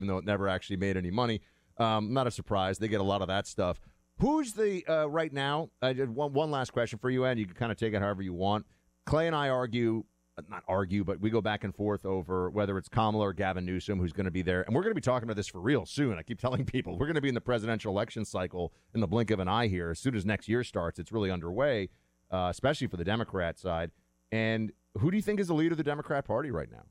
even though it never actually made any money. Not a surprise. They get a lot of that stuff. Who's the right now? I did one last question for you, Ed. You can kind of take it however you want. Clay and I not argue, but we go back and forth over whether it's Kamala or Gavin Newsom who's going to be there. And we're going to be talking about this for real soon. I keep telling people we're going to be in the presidential election cycle in the blink of an eye here. As soon as next year starts, it's really underway, especially for the Democrat side. And who do you think is the leader of the Democrat Party right now?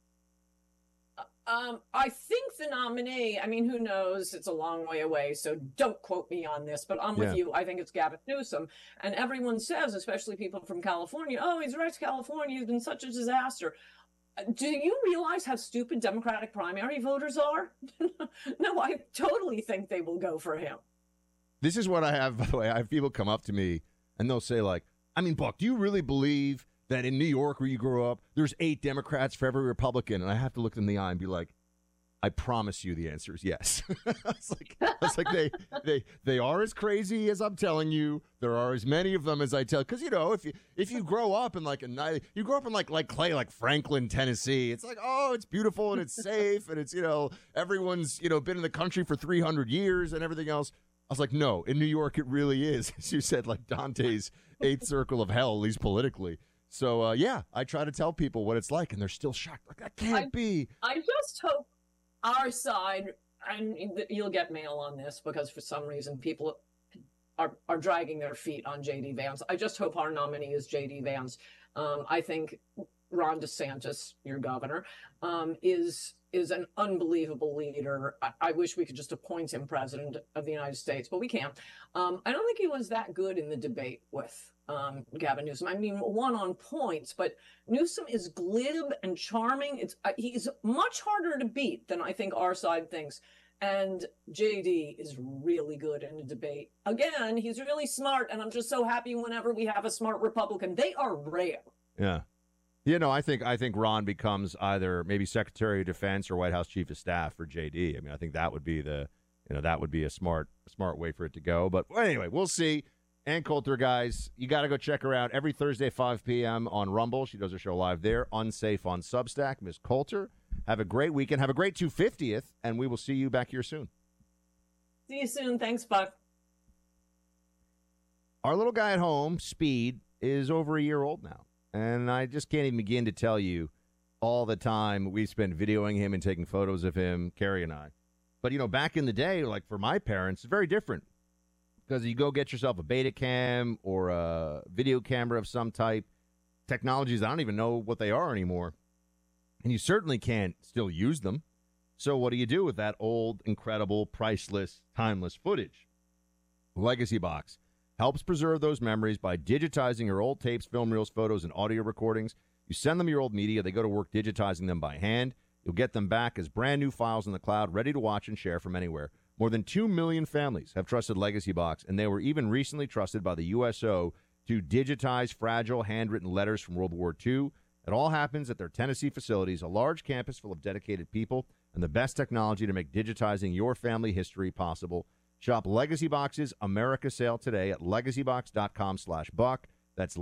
I think the nominee, I mean, who knows? It's a long way away, so don't quote me on this, but I'm with you. I think it's Gavin Newsom. And everyone says, especially people from California, oh, he's wrecked California. He's been such a disaster. Do you realize how stupid Democratic primary voters are? No, I totally think they will go for him. This is what I have, by the way. I have people come up to me, and they'll say, like, I mean, Buck, do you really believe that in New York where you grew up, there's 8 Democrats for every Republican? And I have to look them in the eye and be like, I promise you the answer is yes. It's like they are as crazy as I'm telling you. There are as many of them as I tell. Because, you know, if you grow up in you grow up in like Clay, like Franklin, Tennessee, it's like, oh, it's beautiful and it's safe and it's, you know, everyone's, you know, been in the country for 300 years and everything else. I was like, no, in New York it really is. As you said, like Dante's 8th circle of hell, at least politically. So, yeah, I try to tell people what it's like, and they're still shocked. Like, that can't be. I just hope our side, and you'll get mail on this because for some reason people are dragging their feet on J.D. Vance. I just hope our nominee is J.D. Vance. I think Ron DeSantis, your governor, is an unbelievable leader. I wish we could just appoint him president of the United States, but we can't. I don't think he was that good in the debate with Gavin Newsom. I mean, one on points, but Newsom is glib and charming. He's much harder to beat than I think our side thinks. And JD is really good in a debate. Again, he's really smart, and I'm just so happy whenever we have a smart Republican. They are rare. Yeah. You know, I think Ron becomes either maybe Secretary of Defense or White House Chief of Staff for JD. I mean, I think that would be a smart way for it to go. But anyway, we'll see. Ann Coulter, guys, you got to go check her out every Thursday, 5 p.m. on Rumble. She does her show live there. Unsafe on Substack. Ms. Coulter, have a great weekend. Have a great 250th, and we will see you back here soon. See you soon. Thanks, Buck. Our little guy at home, Speed, is over a year old now. And I just can't even begin to tell you all the time we spent videoing him and taking photos of him, Carrie and I. But, you know, back in the day, like for my parents, it's very different. Because you go get yourself a Betacam or a video camera of some type, technologies, I don't even know what they are anymore. And you certainly can't still use them. So what do you do with that old, incredible, priceless, timeless footage? Legacy Box helps preserve those memories by digitizing your old tapes, film reels, photos, and audio recordings. You send them your old media. They go to work digitizing them by hand. You'll get them back as brand new files in the cloud, ready to watch and share from anywhere. More than 2 million families have trusted Legacy Box, and they were even recently trusted by the USO to digitize fragile handwritten letters from World War II. It all happens at their Tennessee facilities, a large campus full of dedicated people and the best technology to make digitizing your family history possible. Shop Legacy Box's America sale today at legacybox.com/buck. That's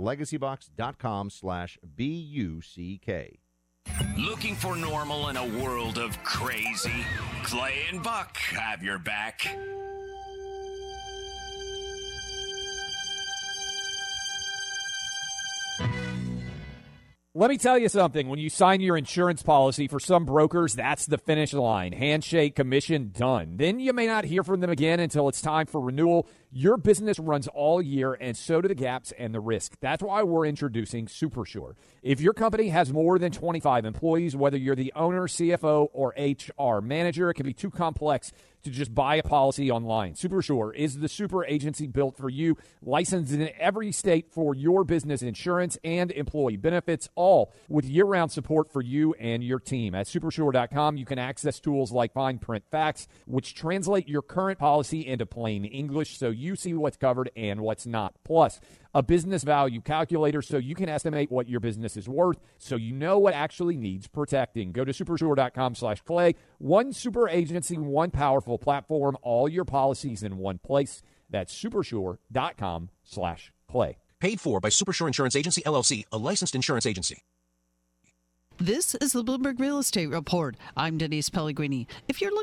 legacybox.com/BUCK. Looking for normal in a world of crazy? Clay and Buck have your back. Let me tell you something. When you sign your insurance policy, for some brokers, that's the finish line. Handshake, commission, done. Then you may not hear from them again until it's time for renewal. Your business runs all year, and so do the gaps and the risk. That's why we're introducing SuperSure. If your company has more than 25 employees, whether you're the owner, CFO, or HR manager, it can be too complex to just buy a policy online. SuperSure is the super agency built for you, licensed in every state for your business insurance and employee benefits, all with year-round support for you and your team. At Supersure.com, you can access tools like Fine Print Facts, which translate your current policy into plain English so you see what's covered and what's not. Plus, a business value calculator so you can estimate what your business is worth so you know what actually needs protecting. Go to supersure.com/clay. One super agency, one powerful platform, all your policies in one place. That's supersure.com/clay. Paid for by Supersure Insurance Agency, LLC, a licensed insurance agency. This is the Bloomberg Real Estate Report. I'm Denise Pellegrini. If you're looking